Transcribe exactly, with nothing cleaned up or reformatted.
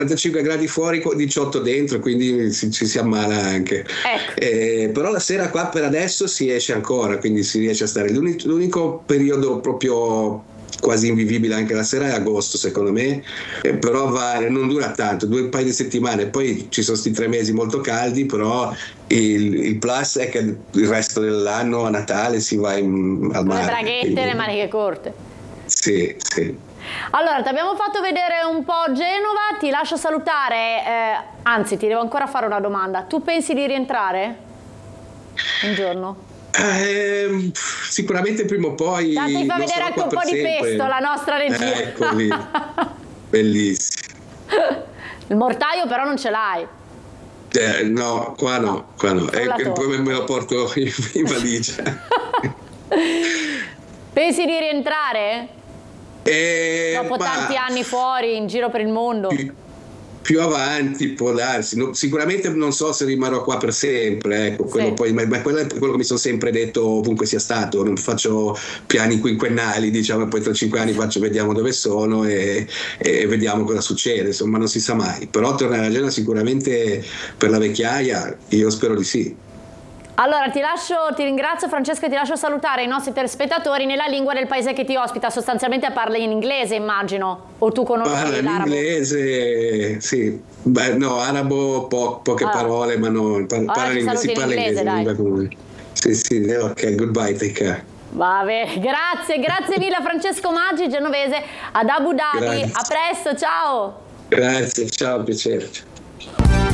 quarantacinque gradi fuori, diciotto dentro, quindi si, ci si ammala anche. Ecco. Eh, però la sera qua per adesso si esce ancora, quindi si riesce a stare. L'unico, l'unico periodo proprio quasi invivibile anche la sera è agosto, secondo me, eh, però va, non dura tanto, due paio di settimane, poi ci sono questi tre mesi molto caldi, però il, il plus è che il resto dell'anno a Natale si va in, al Con mare. le braghette quindi, e le maniche corte. Sì, sì. Allora, ti abbiamo fatto vedere un po' Genova, ti lascio salutare, eh, anzi ti devo ancora fare una domanda. Tu pensi di rientrare un giorno? Eh, sicuramente prima o poi. Dai, ti fa non vedere sarò anche qua un per po' di sempre. pesto, la nostra regia. Ecco lì, bellissimo. Il mortaio però non ce l'hai. Eh, no, qua no, No, qua no. solo E la e torta. poi me lo porto in, in valigia. Pensi di rientrare? Eh, Dopo ma tanti anni fuori, in giro per il mondo? più, più avanti può darsi. No, sicuramente non so se rimarrò qua per sempre, ecco, quello Sì. poi, ma, ma quello è quello che mi sono sempre detto ovunque sia stato. Non faccio piani quinquennali, diciamo, e poi tra cinque anni faccio, vediamo dove sono e, e vediamo cosa succede, insomma non si sa mai. Però tornare a Genova sicuramente per la vecchiaia, io spero di sì. Allora ti lascio, ti ringrazio Francesco e ti lascio salutare i nostri telespettatori nella lingua del paese che ti ospita. Sostanzialmente parli in inglese, immagino, o tu conosci Parla l'arabo? l'inglese, sì. Beh, no, arabo po- poche Allora, parole, ma no, par- allora parla ti in inglese, saluti si in parla inglese, inglese, dai. lingua comune. Sì, sì, ok, goodbye, take care. Va bene, grazie, grazie mille a Francesco Maggi, genovese ad Abu Dhabi. Grazie. A presto, ciao! Grazie, ciao, piacere.